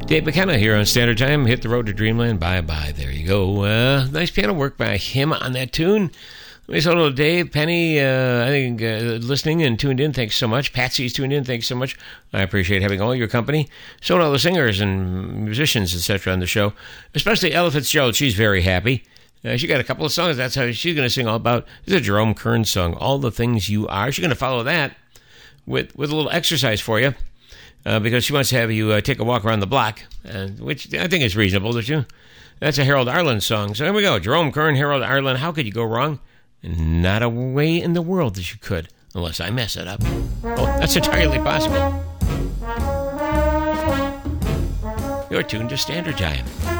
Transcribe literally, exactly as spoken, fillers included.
Dave McKenna here on Standard Time. Hit the road to Dreamland. Bye-bye. There you go. Uh, nice piano work by him on that tune. Let me say hello to Dave, Penny, uh, I think, uh, listening and tuned in. Thanks so much. Patsy's tuned in. Thanks so much. I appreciate having all your company. So do all the singers and musicians, et cetera, on the show. Especially Ella Fitzgerald. She's very happy. Uh, she got a couple of songs. That's how she's going to sing all about. This is a Jerome Kern song, All the Things You Are. She's going to follow that with, with a little exercise for you. Uh, because she wants to have you uh, take a walk around the block, uh, which I think is reasonable, don't you? That's a Harold Arlen song. So here we go. Jerome Kern, Harold Arlen. How could you go wrong? Not a way in the world that you could, unless I mess it up. Oh, that's entirely possible. You're tuned to Standard Time.